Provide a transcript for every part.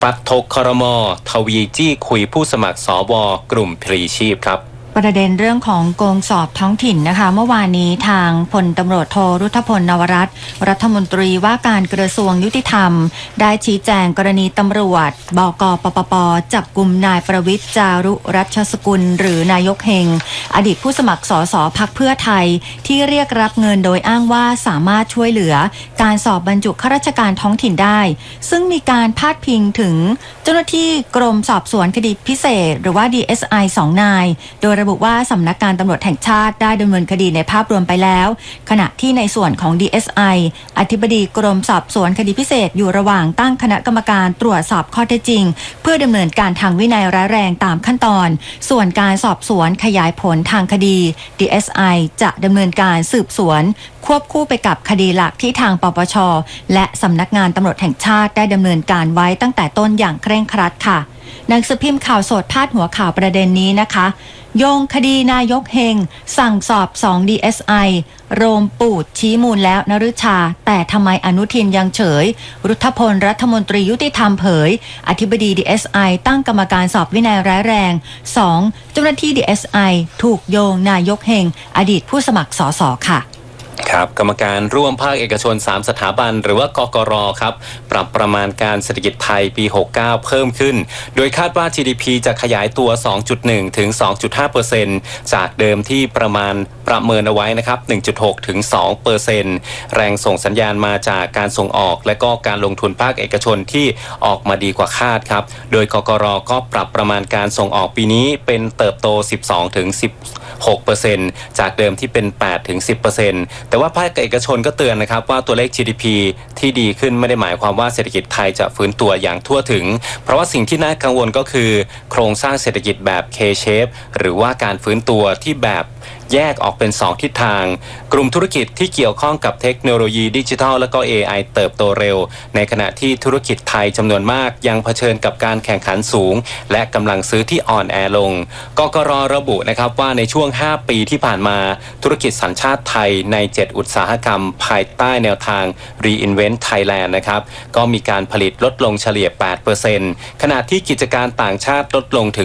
ปัดถกครม.ทวีจี้คุยผู้สมัครสว.กลุ่มพลีชีพครับประเด็นเรื่องของโกงสอบท้องถิ่นนะคะเมื่อวานนี้ทางพลตำรวจโทรุทธพลนวรัตน์รัฐมนตรีว่าการกระทรวงยุติธรรมได้ชี้แจงกรณีตำรวจบก.ปปป.จับกุมนายประวิตรจารุรัชสกุลหรือนายกเฮงอดีตผู้สมัครสสพรรคเพื่อไทยที่เรียกรับเงินโดยอ้างว่าสามารถช่วยเหลือการสอบบรรจุข้าราชการท้องถิ่นได้ซึ่งมีการพาดพิงถึงเจ้าหน้าที่กรมสอบสวนคดีพิเศษหรือว่า DSI 2 นายโดยระบุว่าสำนักงานตำรวจแห่งชาติได้ดำเนินคดีในภาพรวมไปแล้วขณะที่ในส่วนของ DSI อธิบดีกรมสอบสวนคดีพิเศษอยู่ระหว่างตั้งคณะกรรมการตรวจสอบข้อเท็จจริงเพื่อดำเนินการทางวินัยร้ายแรงตามขั้นตอนส่วนการสอบสวนขยายผลทางคดี DSI จะดำเนินการสืบสวนควบคู่ไปกับคดีหลักที่ทางปปช.และสำนักงานตำรวจแห่งชาติได้ดำเนินการไว้ตั้งแต่ต้นอย่างเคร่งครัดค่ะหนังสือพิมพ์ข่าวสดพาดหัวข่าวประเด็นนี้นะคะโยงคดีนายกเฮงสั่งสอบ2 DSI โรมปูดชี้มูลแล้วนฤชาแต่ทำไมอนุทินยังเฉยรุทธพลรัฐมนตรียุติธรรมเผยอธิบดี DSI ตั้งกรรมการสอบวินัยร้ายแรง 2. เจ้าหน้าที่ DSI ถูกโยงนายกเฮงอดีตผู้สมัครสสค่ะครับกรรมการร่วมภาคเอกชน3สถาบันหรือว่ากกร.ครับปรับประมาณการเศรษฐกิจไทยปี69เพิ่มขึ้นโดยคาดว่า GDP จะขยายตัว 2.1 ถึง 2.5% จากเดิมที่ประเมินเอาไว้นะครับ 1.6 ถึง 2% แรงส่งสัญญาณมาจากการส่งออกและก็การลงทุนภาคเอกชนที่ออกมาดีกว่าคาดครับโดยกกร.ก็ปรับประมาณการส่งออกปีนี้เป็นเติบโต 12 ถึง 16% จากเดิมที่เป็น 8 ถึง 10%แต่ว่าภาคเอกชนก็เตือนนะครับว่าตัวเลข GDP ที่ดีขึ้นไม่ได้หมายความว่าเศรษฐกิจไทยจะฟื้นตัวอย่างทั่วถึงเพราะว่าสิ่งที่น่ากังวลก็คือโครงสร้างเศรษฐกิจแบบ K-shape หรือว่าการฟื้นตัวที่แบบแยกออกเป็น2ทิศทางกลุ่มธุรกิจที่เกี่ยวข้องกับเทคโนโลยีดิจิทัลและก็ AI เติบโตเร็วในขณะที่ธุรกิจไทยจำนวนมากยังเผชิญกับการแข่งขันสูงและกำลังซื้อที่อ่อนแอลงกกร.ระบุนะครับว่าในช่วง5ปีที่ผ่านมาธุรกิจสัญชาติไทยใน7อุตสาหกรรมภายใต้แนวทาง Reinvent Thailand นะครับก็มีการผลิตลดลงเฉลี่ย 8% ขณะที่กิจการต่างชาติลดลงถึง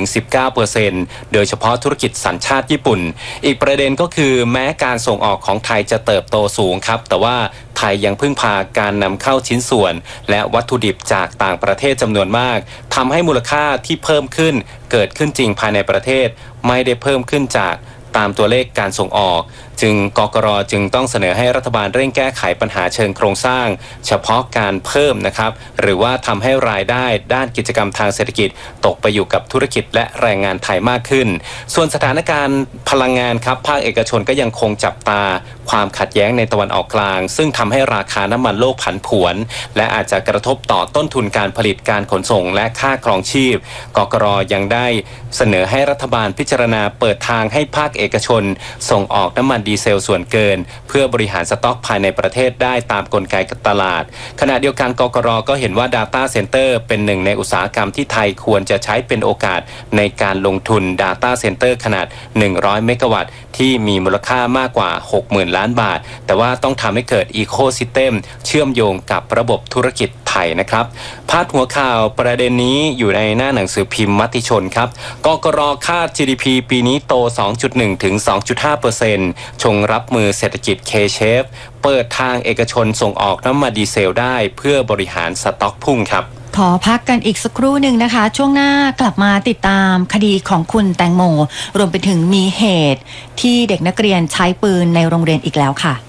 19% โดยเฉพาะธุรกิจสัญชาติญี่ปุ่นอีกประเด็นก็คือแม้การส่งออกของไทยจะเติบโตสูงครับแต่ว่าไทยยังพึ่งพาการนำเข้าชิ้นส่วนและวัตถุดิบจากต่างประเทศจำนวนมากทำให้มูลค่าที่เพิ่มขึ้นเกิดขึ้นจริงภายในประเทศไม่ได้เพิ่มขึ้นจากตามตัวเลขการส่งออกจึงกกร.จึงต้องเสนอให้รัฐบาลเร่งแก้ไขปัญหาเชิงโครงสร้างเฉพาะการเพิ่มนะครับหรือว่าทำให้รายได้ด้านกิจกรรมทางเศรษฐกิจตกไปอยู่กับธุรกิจและแรงงานไทยมากขึ้นส่วนสถานการณ์พลังงานครับภาคเอกชนก็ยังคงจับตาความขัดแย้งในตะวันออกกลางซึ่งทำให้ราคาน้ำมันโลกผันผวนและอาจจะกระทบต่อต้นทุนการผลิตการขนส่งและค่าครองชีพกกร.ยังได้เสนอให้รัฐบาลพิจารณาเปิดทางให้ภาคเอกชนส่งออกน้ำมันดีเซลส่วนเกินเพื่อบริหารสต็อกภายในประเทศได้ตามกลไกตลาดขณะเดียวกันกกร.ก็เห็นว่า Data Center เป็นหนึ่งในอุตสาหกรรมที่ไทยควรจะใช้เป็นโอกาสในการลงทุน Data Center ขนาด100เมกะวัตต์ที่มีมูลค่ามากกว่า 60,000 ล้านบาทแต่ว่าต้องทำให้เกิด Ecosystem เชื่อมโยงกับระบบธุรกิจไทยนะครับพาดหัวข่าวประเด็นนี้อยู่ในหน้าหนังสือพิมพ์มติชนครับกกร.คาด GDP ปีนี้โต 2.1 ถึง 2.5% ชงรับมือเศรษฐกิจ K-shape เปิดทางเอกชนส่งออกน้ำมันดีเซลได้เพื่อบริหารสต็อกพุ่งครับขอพักกันอีกสักครู่หนึ่งนะคะช่วงหน้ากลับมาติดตามคดีของคุณแตงโมรวมไปถึงมีเหตุที่เด็กนักเรียนใช้ปืนในโรงเรียนอีกแล้วค่ะ